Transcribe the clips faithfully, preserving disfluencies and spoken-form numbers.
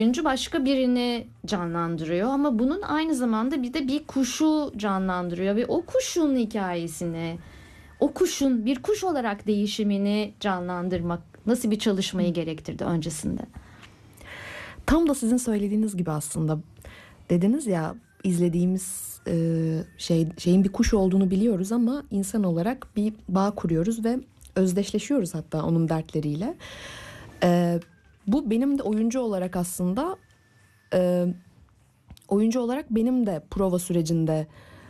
oyuncu başka birini canlandırıyor ama bunun aynı zamanda bir de bir kuşu canlandırıyor ve o kuşun hikayesini, o kuşun bir kuş olarak değişimini canlandırmak nasıl bir çalışmayı gerektirdi öncesinde? Tam da sizin söylediğiniz gibi aslında. Dediniz ya, izlediğimiz e, şey şeyin bir kuş olduğunu biliyoruz ama insan olarak bir bağ kuruyoruz ve özdeşleşiyoruz hatta onun dertleriyle. E, bu benim de oyuncu olarak aslında e, oyuncu olarak benim de prova sürecinde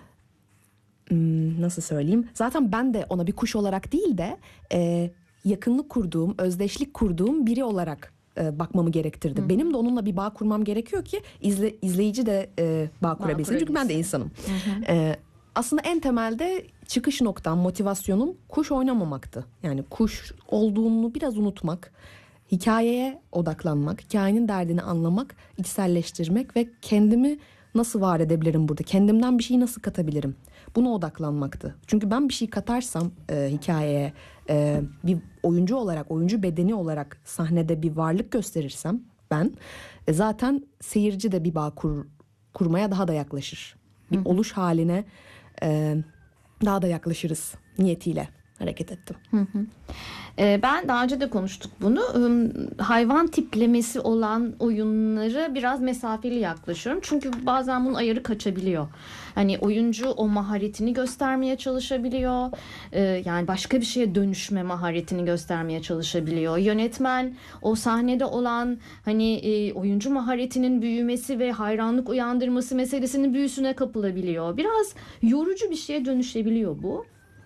hmm, nasıl söyleyeyim? Zaten ben de ona bir kuş olarak değil de e, yakınlık kurduğum, özdeşlik kurduğum biri olarak e, bakmamı gerektirdi. Hı. Benim de onunla bir bağ kurmam gerekiyor ki izle, izleyici de e, bağ kurabilsin. Çünkü ben de insanım. E, aslında en temelde çıkış noktam, motivasyonum kuş oynamamaktı. Yani kuş olduğunu biraz unutmak, hikayeye odaklanmak, hikayenin derdini anlamak, içselleştirmek ve kendimi nasıl var edebilirim burada? Kendimden bir şeyi nasıl katabilirim? Buna odaklanmaktı. Çünkü ben bir şey katarsam e, hikayeye, e, bir oyuncu olarak, oyuncu bedeni olarak sahnede bir varlık gösterirsem ben, e, zaten seyirci de bir bağ kur, kurmaya daha da yaklaşır. Bir Hı-hı. oluş haline e, daha da yaklaşırız niyetiyle hareket ettim. Hı hı. Ee, ben daha önce de konuştuk bunu. Hayvan tiplemesi olan oyunları biraz mesafeli yaklaşıyorum. Çünkü bazen bunun ayarı kaçabiliyor. Hani oyuncu o maharetini göstermeye çalışabiliyor. Ee, yani başka bir şeye dönüşme maharetini göstermeye çalışabiliyor. Yönetmen o sahnede olan hani e, oyuncu maharetinin büyümesi ve hayranlık uyandırması meselesinin büyüsüne kapılabiliyor. Biraz yorucu bir şeye dönüşebiliyor bu.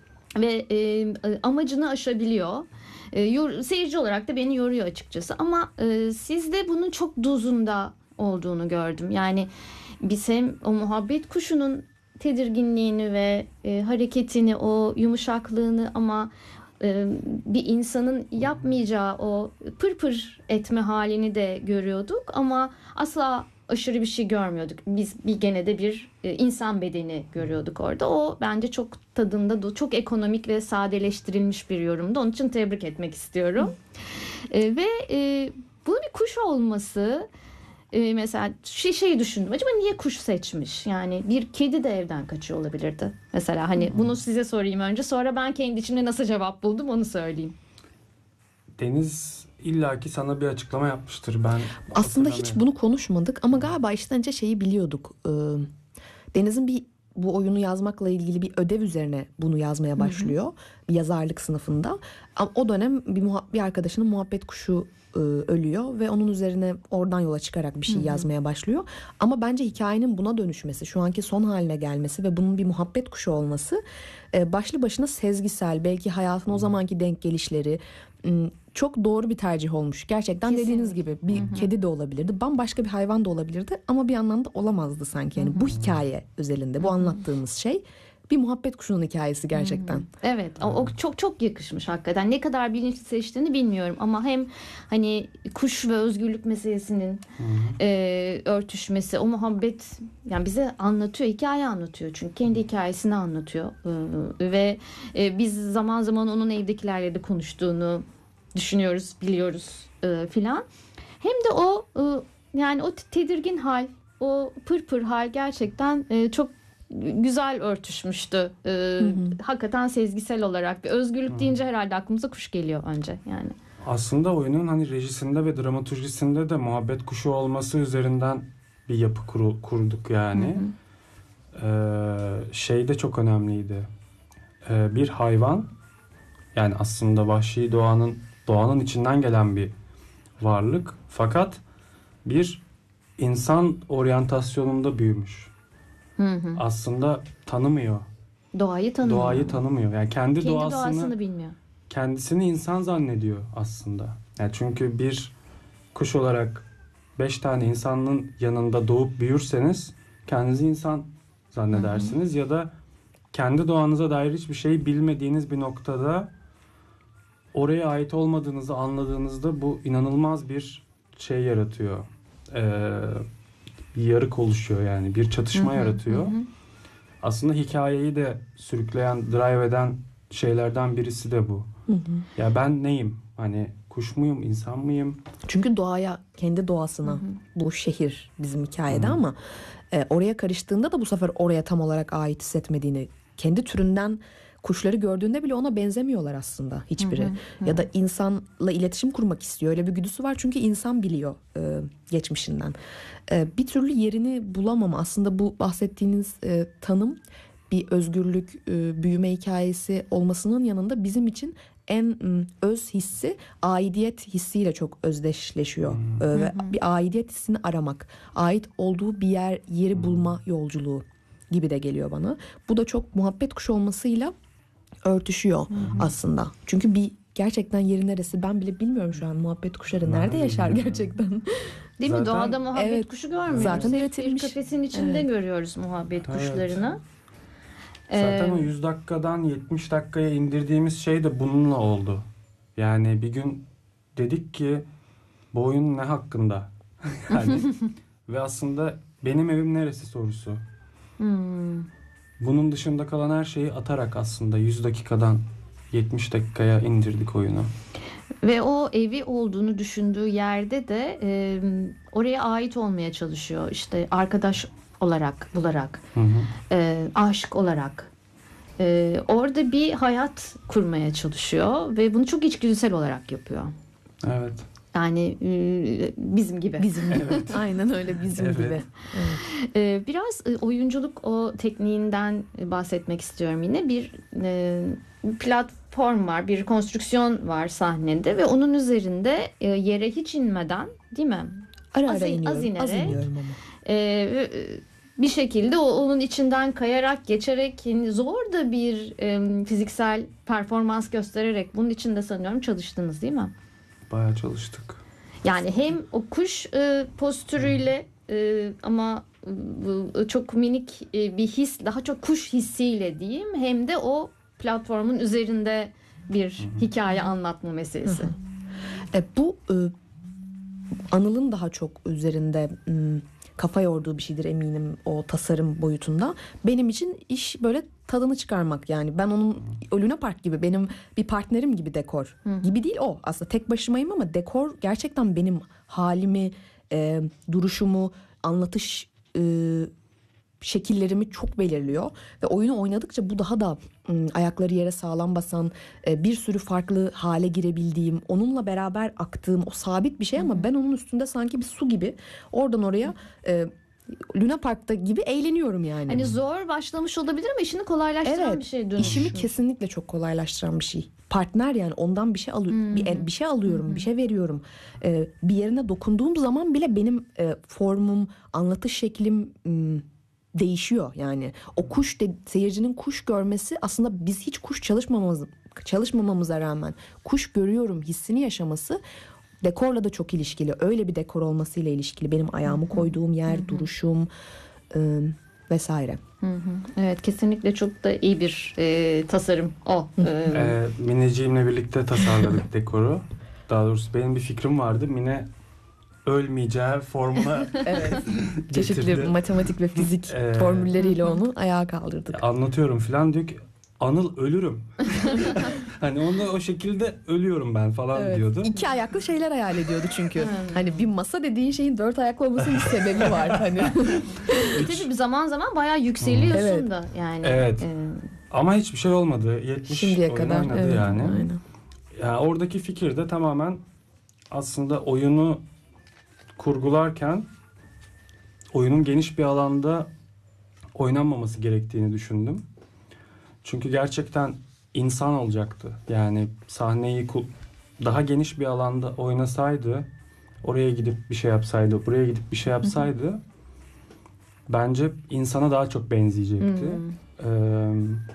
Ve e, amacını aşabiliyor. E, yor, seyirci olarak da beni yoruyor açıkçası. Ama e, sizde bunun çok dozunda olduğunu gördüm. Yani biz hem o muhabbet kuşunun tedirginliğini ve e, hareketini, o yumuşaklığını ama e, bir insanın yapmayacağı o pırpır etme halini de görüyorduk. Ama asla aşırı bir şey görmüyorduk. Biz bir gene de bir e, insan bedeni görüyorduk orada. O bence çok tadında, çok ekonomik ve sadeleştirilmiş bir yorumdu. Onun için tebrik etmek istiyorum. E, ve e, bunun bir kuş olması, e, mesela şey, şeyi düşündüm. Acaba niye kuş seçmiş? Yani bir kedi de evden kaçıyor olabilirdi. Mesela hani hmm. bunu size sorayım önce. Sonra ben kendi içimde nasıl cevap buldum onu söyleyeyim. Deniz illaki sana bir açıklama yapmıştır. Ben aslında hiç bunu konuşmadık ama galiba işten önce şeyi biliyorduk. Ee, Deniz'in bir bu oyunu yazmakla ilgili bir ödev üzerine bunu yazmaya başlıyor. Hı hı. Bir yazarlık sınıfında. Ama o dönem bir, muha- bir arkadaşının muhabbet kuşu e, ölüyor ve onun üzerine oradan yola çıkarak bir şey hı hı. yazmaya başlıyor. Ama bence hikayenin buna dönüşmesi, şu anki son haline gelmesi ve bunun bir muhabbet kuşu olması e, başlı başına sezgisel, belki hayatın o zamanki denk gelişleri, çok doğru bir tercih olmuş. Gerçekten kesinlikle. Dediğiniz gibi bir Hı-hı. kedi de olabilirdi. Bambaşka bir hayvan da olabilirdi. Ama bir anlamda olamazdı sanki. Yani Hı-hı. bu hikaye özelinde, bu Hı-hı. anlattığımız şey bir muhabbet kuşunun hikayesi gerçekten. Hı-hı. Evet, o, o çok çok yakışmış hakikaten. Ne kadar bilinçli seçtiğini bilmiyorum ama hem hani kuş ve özgürlük meselesinin e, örtüşmesi, o muhabbet yani bize anlatıyor, hikaye anlatıyor çünkü kendi hikayesini anlatıyor e, ve e, biz zaman zaman onun evdekilerle de konuştuğunu düşünüyoruz, biliyoruz e, filan. Hem de o e, yani o tedirgin hal, o pırpır hal gerçekten e, çok güzel örtüşmüştü. Ee, hı hı. Hakikaten sezgisel olarak bir özgürlük hı. deyince herhalde aklımıza kuş geliyor önce yani. Aslında oyunun hani rejisinde ve dramaturjisinde de muhabbet kuşu olması üzerinden bir yapı kur, kurduk yani. Hı hı. Ee, şey de çok önemliydi. Ee, bir hayvan, yani aslında vahşi doğanın doğanın içinden gelen bir varlık. Fakat bir insan oryantasyonunda büyümüş. Hı hı. Aslında tanımıyor. Doğayı tanımıyor. Doğayı tanımıyor. Yani kendi, kendi doğasını, doğasını bilmiyor. Kendisini insan zannediyor aslında. Yani çünkü bir kuş olarak beş tane insanın yanında doğup büyürseniz kendinizi insan zannedersiniz. Hı hı. Ya da kendi doğanıza dair hiçbir şey bilmediğiniz bir noktada oraya ait olmadığınızı anladığınızda bu inanılmaz bir şey yaratıyor. Ee, bir yarık oluşuyor yani. Bir çatışma hı hı, yaratıyor. Hı hı. Aslında hikayeyi de sürükleyen, drive eden şeylerden birisi de bu. Hı hı. Ya ben neyim? Hani Kuş muyum, insan mıyım? Çünkü doğaya, kendi doğasına, hı hı. bu şehir bizim hikayede, hı hı. ama e, oraya karıştığında da bu sefer oraya tam olarak ait hissetmediğini, kendi türünden kuşları gördüğünde bile ona benzemiyorlar aslında hiçbiri. Hı hı, hı. Ya da insanla iletişim kurmak istiyor. Öyle bir güdüsü var çünkü insan biliyor e, geçmişinden. E, bir türlü yerini bulamama. Aslında bu bahsettiğiniz e, tanım bir özgürlük, e, büyüme hikayesi olmasının yanında bizim için en öz hissi aidiyet hissiyle çok özdeşleşiyor. Hmm. Ee, ve bir aidiyet hissini aramak, ait olduğu bir yer yeri bulma yolculuğu gibi de geliyor bana. Bu da çok muhabbet kuşu olmasıyla örtüşüyor hmm. aslında. Çünkü bir gerçekten yeri neresi ben bile bilmiyorum şu an, muhabbet kuşları nerede ben yaşar bilmiyorum. Gerçekten. Değil zaten, mi? Doğada muhabbet evet, kuşu görmüyoruz. Zaten bir üretilmiş. Kafesin içinde evet. görüyoruz muhabbet evet. kuşlarını. Zaten ee, o yüz dakikadan yetmiş dakikaya indirdiğimiz şey de bununla oldu. Yani bir gün dedik ki bu oyun ne hakkında? Yani ve aslında benim evim neresi sorusu. Hmm. Bunun dışında kalan her şeyi atarak aslında yüz dakikadan yetmiş dakikaya indirdik oyunu. Ve o evi olduğunu düşündüğü yerde de e, oraya ait olmaya çalışıyor. İşte arkadaş olarak bularak, hı hı. E, aşık olarak. Ee, orada bir hayat kurmaya çalışıyor ve bunu çok içgüdüsel olarak yapıyor. Evet. Yani e, bizim gibi. Bizim gibi. Evet. Aynen öyle, bizim evet. gibi. Evet. Ee, biraz e, oyunculuk o tekniğinden bahsetmek istiyorum yine. Bir e, platform var, bir konstrüksiyon var sahnede ve onun üzerinde e, yere hiç inmeden, değil mi? Ara az, ara iniyorum. Az inerek. Az iniyorum ama. E, bir şekilde o, onun içinden kayarak, geçerek, yani zor da bir e, fiziksel performans göstererek bunun içinde sanıyorum çalıştınız, değil mi? Bayağı çalıştık. Yani hem o kuş e, postürüyle e, ama e, çok minik e, bir his, daha çok kuş hissiyle diyeyim, hem de o platformun üzerinde bir Hı-hı. hikaye anlatma meselesi. E, bu e, Anıl'ın daha çok üzerinde m, kafa yorduğu bir şeydir eminim, o tasarım boyutunda. Benim için iş böyle tadını çıkarmak, yani ben onun Luna Park gibi, benim bir partnerim gibi dekor Hı. gibi değil o. Aslında tek başımayım ama dekor gerçekten benim halimi, e, duruşumu, anlatış e, şekillerimi çok belirliyor. Ve oyunu oynadıkça bu daha da ım, ayakları yere sağlam basan, e, bir sürü farklı hale girebildiğim, onunla beraber aktığım, o sabit bir şey ama Hı-hı. ben onun üstünde sanki bir su gibi oradan oraya e, Luna Park'ta gibi eğleniyorum yani. Hani zor başlamış olabilir ama işini kolaylaştıran evet, bir şey dönüşüyor. İşimi kesinlikle çok kolaylaştıran bir şey. Partner, yani ondan bir şey alıyorum, bir, bir şey alıyorum, Hı-hı. bir şey veriyorum. Ee, bir yerine dokunduğum zaman bile benim e, formum, anlatış şeklim m, değişiyor yani. O kuş de, seyircinin kuş görmesi, aslında biz hiç kuş çalışmamamız çalışmamamıza rağmen kuş görüyorum hissini yaşaması dekorla da çok ilişkili. Öyle bir dekor olmasıyla ilişkili. Benim ayağımı koyduğum yer, Hı-hı. duruşum e, vesaire. Hı-hı. Evet, kesinlikle çok da iyi bir e, tasarım o. ee, Mineciğimle birlikte tasarladık dekoru. Daha doğrusu benim bir fikrim vardı. Mine ölmeyeceği formuna evet. çeşitli matematik ve fizik ee, formülleriyle onu ayağa kaldırdık. Anlatıyorum falan, diyor ki Anıl ölürüm. Hani onda o şekilde ölüyorum ben falan evet. diyordu. İki ayaklı şeyler hayal ediyordu çünkü. Hani bir masa dediğin şeyin dört ayaklı olmasının bir sebebi var hani. Tabii zaman zaman bayağı yükseliyorsun evet. da yani. Evet. E... Ama hiçbir şey olmadı. yetmiş Şimdiye kadar oynadı evet, yani. Aynen. Yani oradaki fikir de tamamen aslında oyunu kurgularken oyunun geniş bir alanda oynanmaması gerektiğini düşündüm. Çünkü gerçekten insan olacaktı. Yani sahneyi daha geniş bir alanda oynasaydı, oraya gidip bir şey yapsaydı, buraya gidip bir şey yapsaydı, Hı-hı. bence insana daha çok benzeyecekti. Ee,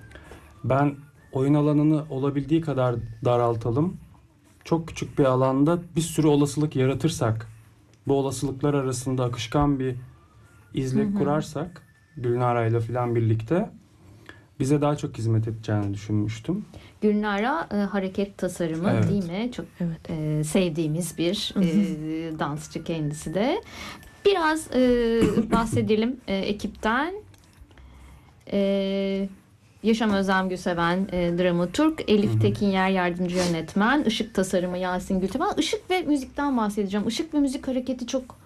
ben oyun alanını olabildiği kadar daraltalım. Çok küçük bir alanda bir sürü olasılık yaratırsak, bu olasılıklar arasında akışkan bir izlek Hı-hı. kurarsak, Gülnara ile falan birlikte bize daha çok hizmet edeceğini düşünmüştüm. Gülnara e, hareket tasarımı evet. değil mi? Çok evet. e, sevdiğimiz bir e, dansçı kendisi de. Biraz e, bahsedelim e, ekipten. E, Yaşam Özlem Gülseven, e, dramaturg, Elif Hı hı. Tekinyer yardımcı yönetmen, ışık tasarımı Yasin Gültepen. Işık ve müzikten bahsedeceğim. Işık ve müzik hareketi çok